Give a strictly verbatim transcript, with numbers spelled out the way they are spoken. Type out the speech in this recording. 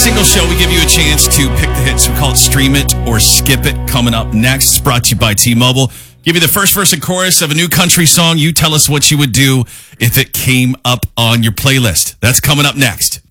single show, we give you a chance to pick the hits. We call it Stream It or Skip It. Coming up next, it's brought to you by T-Mobile. Give you the first verse and chorus of a new country song. You tell us what you would do if it came up on your playlist. That's coming up next.